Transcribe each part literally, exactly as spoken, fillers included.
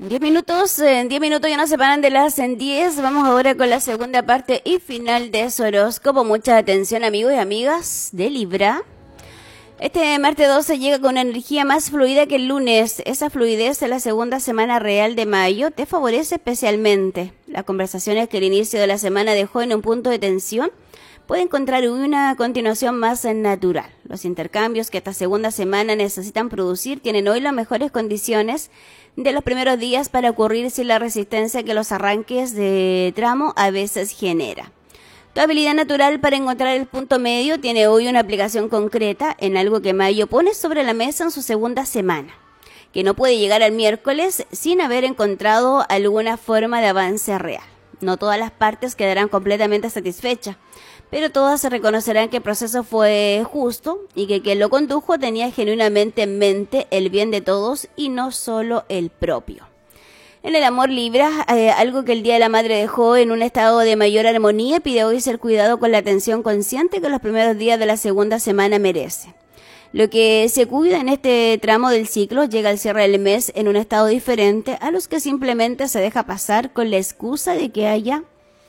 Diez minutos, en diez minutos ya nos separan de las en diez. Vamos ahora con la segunda parte y final de su horóscopo. Mucha atención, amigos y amigas de Libra. Este martes doce llega con una energía más fluida que el lunes. Esa fluidez en la segunda semana real de mayo te favorece especialmente. Las conversaciones que el inicio de la semana dejó en un punto de tensión puede encontrar una continuación más natural. Los intercambios que esta segunda semana necesitan producir tienen hoy las mejores condiciones de los primeros días para ocurrir sin la resistencia que los arranques de tramo a veces genera. Tu habilidad natural para encontrar el punto medio tiene hoy una aplicación concreta en algo que Mayo pone sobre la mesa en su segunda semana, que no puede llegar al miércoles sin haber encontrado alguna forma de avance real. No todas las partes quedarán completamente satisfechas, pero todas se reconocerán que el proceso fue justo y que quien lo condujo tenía genuinamente en mente el bien de todos y no solo el propio. En el amor Libra, eh, algo que el Día de la Madre dejó en un estado de mayor armonía, pide hoy ser cuidado con la atención consciente que los primeros días de la segunda semana merece. Lo que se cuida en este tramo del ciclo llega al cierre del mes en un estado diferente a los que simplemente se deja pasar con la excusa de que haya...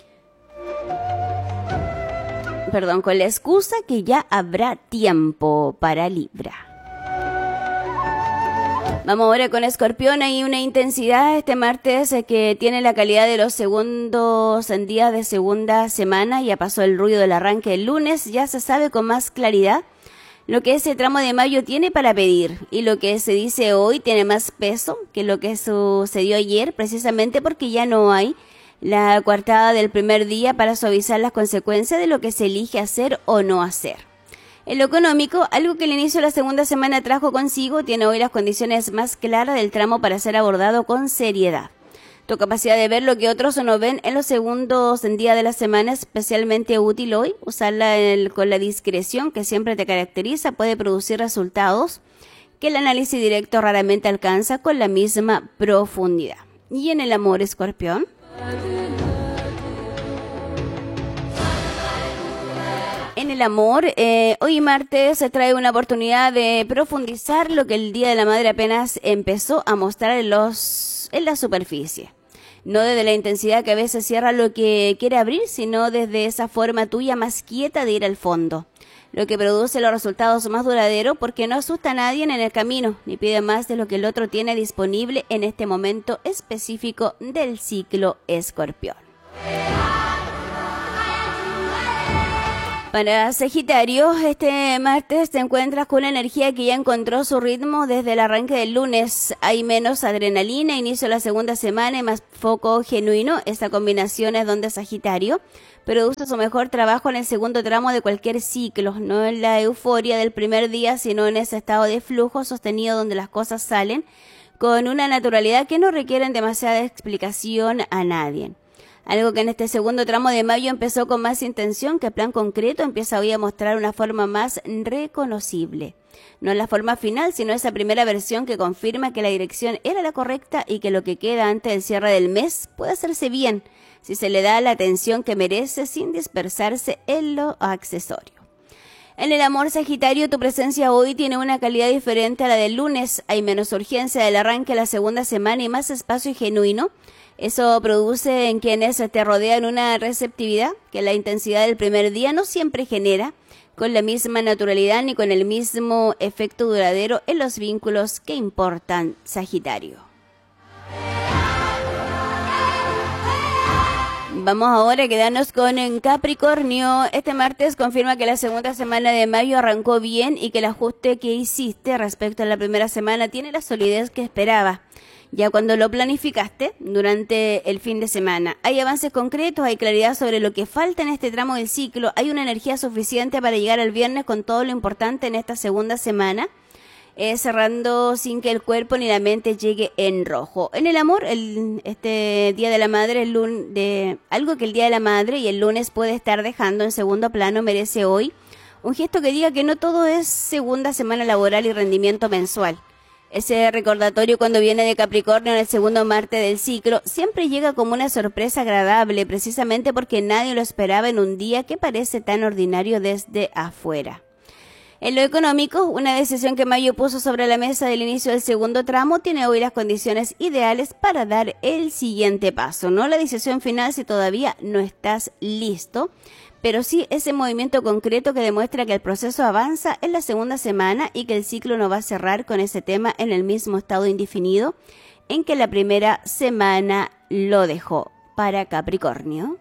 Perdón, con la excusa que ya habrá tiempo para Libra. Vamos ahora con Escorpión. Hay una intensidad este martes que tiene la calidad de los segundos en días de segunda semana. Ya pasó el ruido del arranque el lunes, ya se sabe con más claridad lo que ese tramo de mayo tiene para pedir. Y lo que se dice hoy tiene más peso que lo que sucedió ayer, precisamente porque ya no hay la coartada del primer día para suavizar las consecuencias de lo que se elige hacer o no hacer. En lo económico, algo que el inicio de la segunda semana trajo consigo, tiene hoy las condiciones más claras del tramo para ser abordado con seriedad. Tu capacidad de ver lo que otros no ven en los segundos en día de la semana es especialmente útil hoy. Usarla el, con la discreción que siempre te caracteriza puede producir resultados que el análisis directo raramente alcanza con la misma profundidad. Y en el amor, Escorpión. En el amor, eh, hoy martes se trae una oportunidad de profundizar lo que el Día de la Madre apenas empezó a mostrar en, los, en la superficie. No desde la intensidad que a veces cierra lo que quiere abrir, sino desde esa forma tuya más quieta de ir al fondo. Lo que produce los resultados más duraderos porque no asusta a nadie en el camino, ni pide más de lo que el otro tiene disponible en este momento específico del ciclo Escorpión. Para Sagitario, este martes te encuentras con una energía que ya encontró su ritmo desde el arranque del lunes. Hay menos adrenalina, inicio de la segunda semana y más foco genuino. Esta combinación es donde Sagitario produce su mejor trabajo en el segundo tramo de cualquier ciclo, no en la euforia del primer día, sino en ese estado de flujo sostenido donde las cosas salen con una naturalidad que no requieren demasiada explicación a nadie. Algo que en este segundo tramo de mayo empezó con más intención que plan concreto, empieza hoy a mostrar una forma más reconocible. No es la forma final, sino esa primera versión que confirma que la dirección era la correcta y que lo que queda antes del cierre del mes puede hacerse bien si se le da la atención que merece sin dispersarse en lo accesorio. En el amor, Sagitario, tu presencia hoy tiene una calidad diferente a la del lunes. Hay menos urgencia del arranque de la segunda semana y más espacio genuino. Eso produce en quienes te rodean una receptividad que la intensidad del primer día no siempre genera con la misma naturalidad ni con el mismo efecto duradero en los vínculos que importan, Sagitario. Vamos ahora a quedarnos con en Capricornio. Este martes confirma que la segunda semana de mayo arrancó bien y que el ajuste que hiciste respecto a la primera semana tiene la solidez que esperaba. Ya cuando lo planificaste durante el fin de semana. Hay avances concretos, hay claridad sobre lo que falta en este tramo del ciclo. Hay una energía suficiente para llegar al viernes con todo lo importante en esta segunda semana, eh, cerrando sin que el cuerpo ni la mente llegue en rojo. En el amor, el, este Día de la Madre, el lunes, de, algo que el Día de la Madre y el lunes puede estar dejando en segundo plano, merece hoy un gesto que diga que no todo es segunda semana laboral y rendimiento mensual. Ese recordatorio cuando viene de Capricornio en el segundo martes del ciclo siempre llega como una sorpresa agradable, precisamente porque nadie lo esperaba en un día que parece tan ordinario desde afuera. En lo económico, una decisión que Mayo puso sobre la mesa del inicio del segundo tramo tiene hoy las condiciones ideales para dar el siguiente paso. No la decisión final si todavía no estás listo, pero sí ese movimiento concreto que demuestra que el proceso avanza en la segunda semana y que el ciclo no va a cerrar con ese tema en el mismo estado indefinido en que la primera semana lo dejó. Para Capricornio.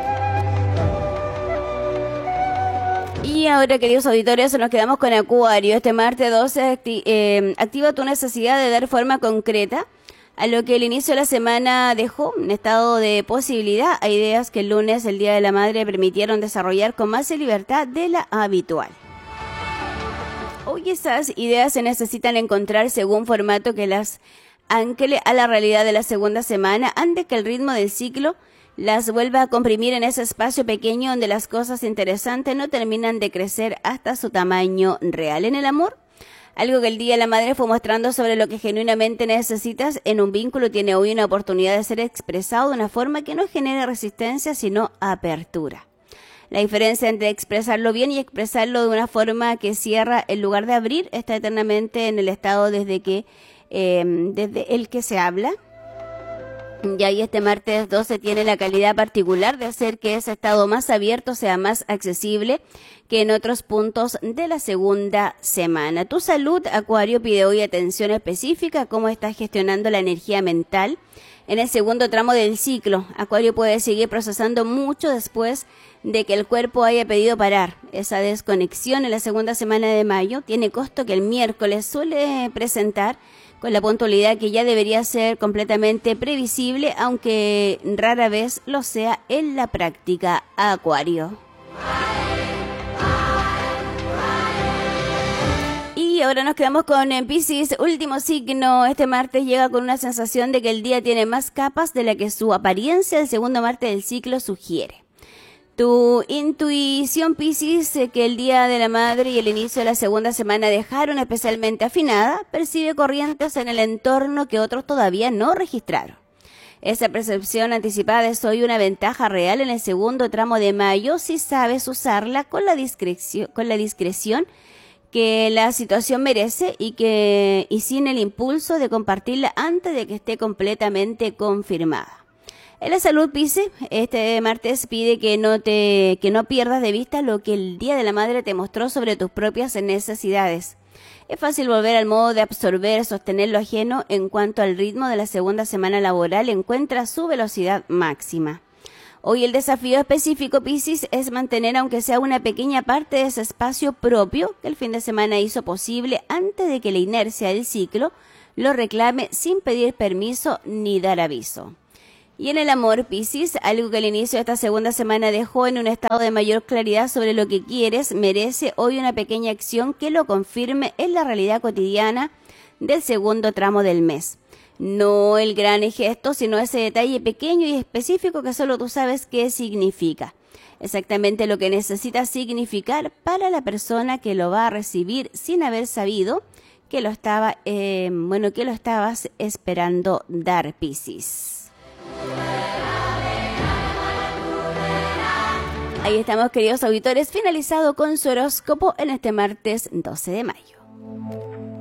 Y ahora, queridos auditores, nos quedamos con Acuario. Este martes doce acti eh, activa tu necesidad de dar forma concreta a lo que el inicio de la semana dejó un estado de posibilidad a ideas que el lunes, el Día de la Madre, permitieron desarrollar con más libertad de la habitual. Hoy esas ideas se necesitan encontrar según formato que las ancle a la realidad de la segunda semana antes que el ritmo del ciclo las vuelva a comprimir en ese espacio pequeño donde las cosas interesantes no terminan de crecer hasta su tamaño real. En el amor, algo que el Día de la Madre fue mostrando sobre lo que genuinamente necesitas en un vínculo tiene hoy una oportunidad de ser expresado de una forma que no genere resistencia sino apertura. La diferencia entre expresarlo bien y expresarlo de una forma que cierra en lugar de abrir está eternamente en el estado desde que Eh, desde el que se habla. Y ahí este martes doce tiene la calidad particular de hacer que ese estado más abierto sea más accesible que en otros puntos de la segunda semana. Tu salud, Acuario, pide hoy atención específica a cómo estás gestionando la energía mental en el segundo tramo del ciclo. Acuario puede seguir procesando mucho después de que el cuerpo haya pedido parar. Esa desconexión en la segunda semana de mayo tiene costo que el miércoles suele presentar con la puntualidad que ya debería ser completamente previsible, aunque rara vez lo sea en la práctica, Acuario. Y ahora nos quedamos con Piscis, último signo. Este martes llega con una sensación de que el día tiene más capas de la que su apariencia el segundo martes del ciclo sugiere. Tu intuición, Piscis, que el Día de la Madre y el inicio de la segunda semana dejaron especialmente afinada, percibe corrientes en el entorno que otros todavía no registraron. Esa percepción anticipada es hoy una ventaja real en el segundo tramo de mayo si sabes usarla con la discreción, con la discreción que la situación merece y, que, y sin el impulso de compartirla antes de que esté completamente confirmada. En la salud, Piscis, este martes pide que no te que no pierdas de vista lo que el Día de la Madre te mostró sobre tus propias necesidades. Es fácil volver al modo de absorber, sostener lo ajeno en cuanto al ritmo de la segunda semana laboral encuentra su velocidad máxima. Hoy el desafío específico, Piscis, es mantener aunque sea una pequeña parte de ese espacio propio que el fin de semana hizo posible antes de que la inercia del ciclo lo reclame sin pedir permiso ni dar aviso. Y en el amor, Piscis, algo que al inicio de esta segunda semana dejó en un estado de mayor claridad sobre lo que quieres, merece hoy una pequeña acción que lo confirme en la realidad cotidiana del segundo tramo del mes. No el gran gesto, sino ese detalle pequeño y específico que solo tú sabes qué significa. Exactamente lo que necesitas significar para la persona que lo va a recibir sin haber sabido que lo estaba, eh, bueno, que lo estabas esperando dar, Piscis. Ahí estamos, queridos auditores, finalizado con su horóscopo en este martes doce de mayo.